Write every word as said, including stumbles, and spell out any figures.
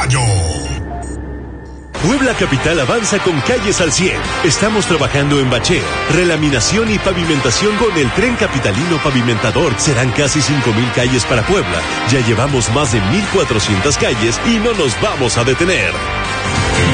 Gallo. Puebla Capital avanza con calles al cien. Estamos trabajando en bacheo, relaminación y pavimentación con el Tren Capitalino Pavimentador. Serán casi cinco mil calles para Puebla. Ya llevamos más de mil cuatrocientas calles y no nos vamos a detener.